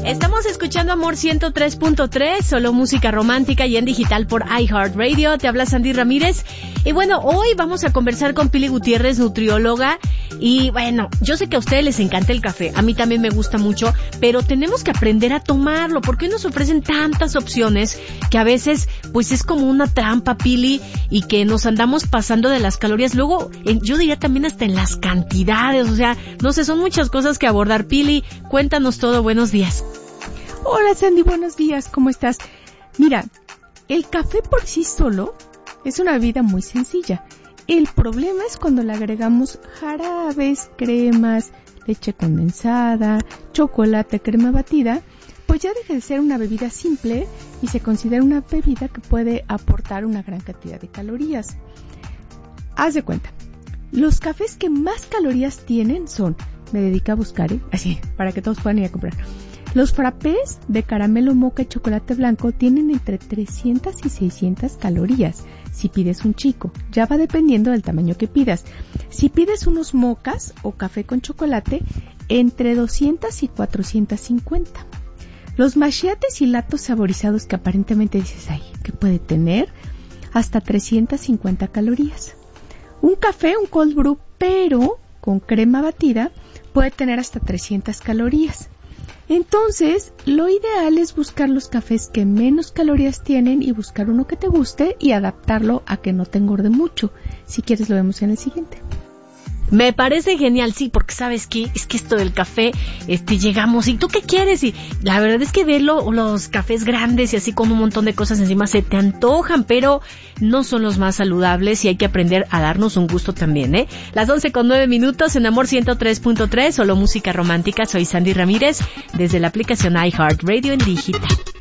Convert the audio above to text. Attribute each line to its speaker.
Speaker 1: Estamos escuchando Amor 103.3, solo música romántica y en digital por iHeartRadio. Te habla Sandy Ramírez. Y bueno, hoy vamos a conversar con Pili Gutiérrez, nutrióloga. Y bueno, yo sé que a ustedes les encanta el café, a mí también me gusta mucho, pero tenemos que aprender a tomarlo, porque hoy nos ofrecen tantas opciones que a veces pues es como una trampa, Pili, y que nos andamos pasando de las calorías. Luego, yo diría también hasta en las cantidades, o sea, no sé, son muchas cosas que abordar. Pili, cuéntanos todo, buenos días.
Speaker 2: Hola Sandy, buenos días, ¿cómo estás? Mira, el café por sí solo es una bebida muy sencilla. El problema es cuando le agregamos jarabes, cremas, leche condensada, chocolate, crema batida, pues ya deja de ser una bebida simple y se considera una bebida que puede aportar una gran cantidad de calorías. Haz de cuenta, los cafés que más calorías tienen son, me dedico a buscar, así, para que todos puedan ir a comprar. Los frappés de caramelo, moca y chocolate blanco tienen entre 300 y 600 calorías. Si pides un chico, ya va dependiendo del tamaño que pidas. Si pides unos mocas o café con chocolate, entre 200 y 450. Los macchiates y latos saborizados que aparentemente dices, ay, que puede tener hasta 350 calorías. Un café, un cold brew, pero con crema batida, puede tener hasta 300 calorías. Entonces, lo ideal es buscar los cafés que menos calorías tienen y buscar uno que te guste y adaptarlo a que no te engorde mucho. Si quieres, lo vemos en el siguiente.
Speaker 1: Me parece genial, sí, porque ¿sabes qué? Es que esto del café, llegamos, ¿y tú qué quieres? Y la verdad es que ver los cafés grandes y así con un montón de cosas encima se te antojan, pero no son los más saludables y hay que aprender a darnos un gusto también, ¿eh? Las 11:09 en Amor 103.3, solo música romántica. Soy Sandy Ramírez, desde la aplicación iHeartRadio en digital.